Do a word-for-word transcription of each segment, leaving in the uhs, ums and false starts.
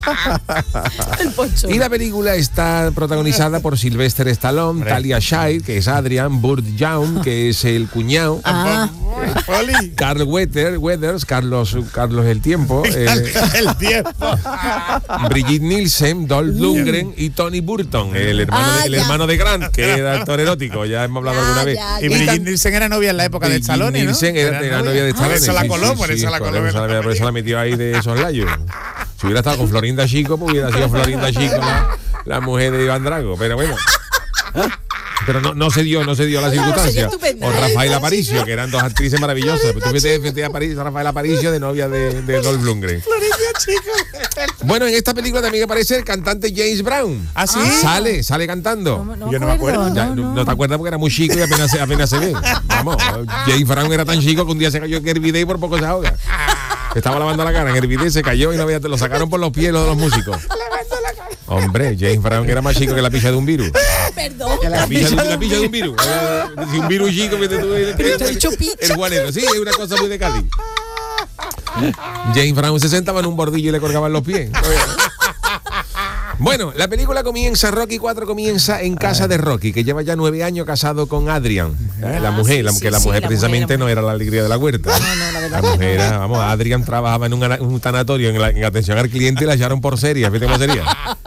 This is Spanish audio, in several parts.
El Poncho. Y la película está protagonizada por Sylvester Stallone, Hombre. Talia Shire, que es Adrian, Burt Young, que es el cuñado, Ah. Carl Weather, Weathers, Carlos, Carlos el Tiempo, eh, El tiempo. Brigitte Nielsen, Dolph Lundgren y Tony Burton, el hermano, Ah, de, el ya. hermano de Grant, que era actor erótico, ya hemos hablado Ya, alguna vez. ya, Y ya. Brigitte tan- Nielsen era novia en la época de Brigitte Stallone, ¿no? Nielsen era, era novia de Stallone. Por eso la sí, coló, sí, por sí, eso la por coló. eso la- por eso la metió ahí de esos layos. Si hubiera estado con Florinda Chico, pues hubiera sido Florinda Chico la, la mujer de Iván Drago, pero bueno. Pero no, no se dio, no se dio la Claro, circunstancia. sería estupenda, O ¿eh? Rafael Aparicio, que eran dos actrices maravillosas. Pero tú vete, vete a París, a Rafael Aparicio de novia de, de Dolph Lundgren. Bueno, en esta película también aparece el cantante James Brown. ¿Ah, sí? Sale, sale cantando. No, no Yo no me acuerdo. Ya, no, no te acuerdas porque era muy chico y apenas, se- apenas se ve. Vamos, James Brown era tan chico que un día se cayó en el bidet y por poco se ahoga. Estaba lavando la cara en el bidet, se cayó y no veía, te lo sacaron por los pies los de los músicos. Hombre, James Brown era más chico que la picha de un virus. Perdón. La picha de, la picha de un virus. Eh, Si un virus chico, vete tú, el, Pero te he dicho picha. el guanero. Sí, es una cosa muy de Cádiz. James Brown se sentaba en un bordillo y le colgaban los pies. Bueno, la película comienza, Rocky cuatro comienza en casa de Rocky, que lleva ya nueve años casado con Adrian, eh, la Ah, mujer, sí, la, sí, que la sí, mujer la precisamente mujer, la no era la alegría de la huerta. No, no, la verdad La que no. mujer, era, vamos, Adrian trabajaba en un, ana- un tanatorio en, la, en atención al cliente y la echaron por seria. ¿Viste cómo sería?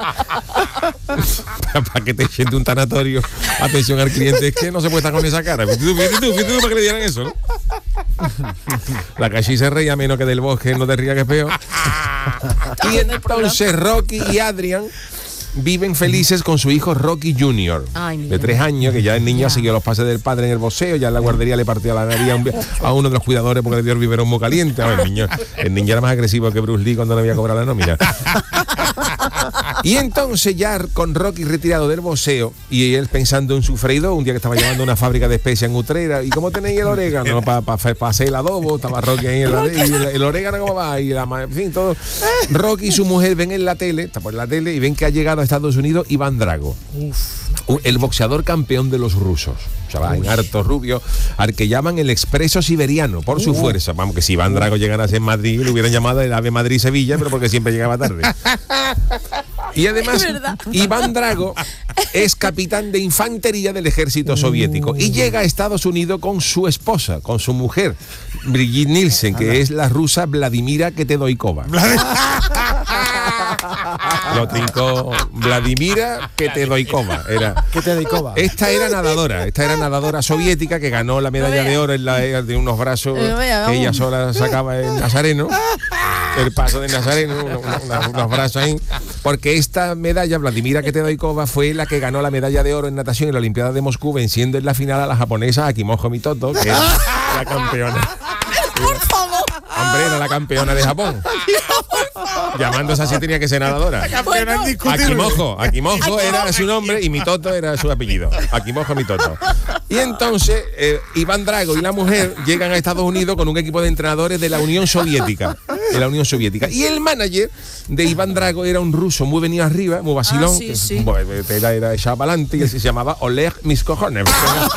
Para que te echen de un tanatorio, atención al cliente, es que no se puede estar con esa cara. Fíjate tú, fíjate tú, fíjate tú para que le dieran eso, ¿no? La cachi se reía menos que del bosque, no te rías que es peor. Y entonces Rocky y Adrian viven felices con su hijo Rocky junior Ay, mira. de tres años, que ya el niño Ya. siguió los pases del padre en el boxeo, ya en la guardería le partió la nariz a, un- a uno de los cuidadores porque le dio el biberón muy caliente. A ver, el, niño, el niño era más agresivo que Bruce Lee cuando no había cobrado la nómina. Y entonces ya con Rocky retirado del boxeo y él pensando en su freidor, un día que estaba llevando una fábrica de especias en Utrera, ¿y cómo tenéis el orégano? Para pa, pa hacer el adobo, estaba Rocky ahí, en la, y el, el orégano cómo va, y la, ma- en fin, todo. Rocky y su mujer ven en la tele, está por la tele, y ven que ha llegado a Estados Unidos Iván Drago, u- el boxeador campeón de los rusos. Chaval, en harto rubio, al que llaman el expreso siberiano, por su fuerza. Vamos, que si Iván Drago llegara a ser en Madrid, le hubieran llamado el Ave Madrid-Sevilla, pero porque siempre llegaba tarde. Y además, Es verdad. Iván Drago es capitán de infantería del ejército soviético y llega a Estados Unidos con su esposa, con su mujer, Brigitte Nielsen, que es la rusa Vladimira Ketedoikova. Lo trincó Vladimira Ketedoikova. Era. ¿Qué te dedicaba? Esta era nadadora, esta era nadadora soviética que ganó la medalla de oro en la de unos brazos No vea, que ella vamos. sola sacaba en Nazareno, el paso de Nazareno, uno- uno- unos, unos brazos ahí, porque esta medalla, Vladimira Ketedoikova, fue la que ganó la medalla de oro en natación en la Olimpiada de Moscú, venciendo en la final a la japonesa Akimoto Mitoto, que era la campeona. Por favor. Hombre, era la campeona de Japón. Llamándose así tenía que ser nadadora. Campeona indiscutible. Akimojo, Akimojo era su nombre y Mitoto era su apellido. Akimojo Mitoto. Y entonces eh, Iván Drago y la mujer llegan a Estados Unidos con un equipo de entrenadores de la Unión Soviética. De la Unión Soviética. Y el manager de Iván Drago era un ruso muy venido arriba, muy vacilón. Ah, sí, que sí. bueno, era, era echado para adelante y él se llamaba Oleg Miskojonev.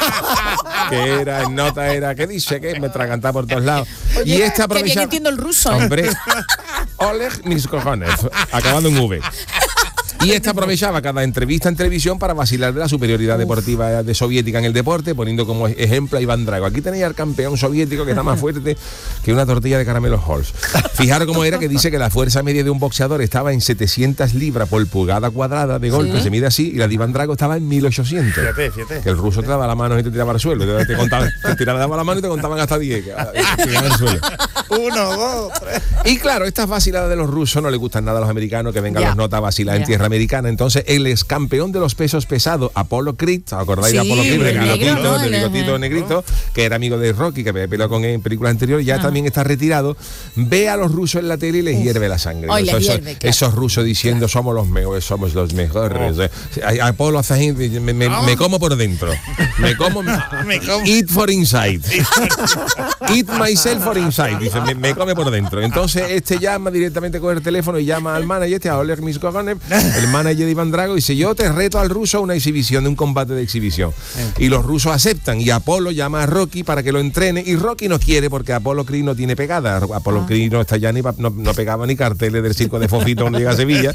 Que era, en nota era, ¿qué dice? Que me tragantaba por todos lados. Oye, y este qué aprovecha. bien entiendo el ruso, ¿eh? Hombre, Oleg Miskojonev, acabando en V. Y este aprovechaba cada entrevista en televisión para vacilar de la superioridad deportiva de soviética en el deporte, poniendo como ejemplo a Iván Drago. Aquí tenéis al campeón soviético que está más fuerte que una tortilla de caramelos Halls. Fijaros cómo era que dice que la fuerza media de un boxeador estaba en setecientas libras por pulgada cuadrada de golpe, se mide así, y la de Iván Drago estaba en mil ochocientos. Fíjate, fíjate. Que el ruso te daba la mano y te tiraba al suelo. Te, te, contaban, te tiraba daba la mano y te contaban hasta diez. Que, ah, te tiraban al suelo. Uno, dos, tres. Y claro, estas vaciladas de los rusos no les gustan nada a los americanos, que vengan Ya. los notas a vacilar en Ya. tierra americana. Entonces, el ex campeón de los pesos pesados, Apollo Creed, ¿os acordáis de Sí, Apollo Creed? el El negro, bigotito, ¿no? el El- bigotito el- negrito, que era amigo de Rocky, que había peleado con él en películas anteriores, ya también está retirado. Ve a los rusos en la tele y les hierve la sangre. Ay, les Esos- hierve, claro. Esos rusos diciendo, somos los mejores, somos los mejores. Eh, Apollo hace ahí, me, me- me como por dentro. Me como... Me como. Eat for inside. Eat myself for inside. Dice, me, me come por dentro. Entonces este llama directamente con el teléfono y llama al manager, este, a Oleg Miskojonev, el manager de Iván Drago, y dice, yo te reto al ruso a una exhibición, de un combate de exhibición. Y los rusos aceptan, y Apolo llama a Rocky para que lo entrene, y Rocky no quiere porque Apolo Creed no tiene pegada. Apolo Creed no está ya ni pa- no, no pegaba ni carteles del circo de Fofito cuando llega a Sevilla,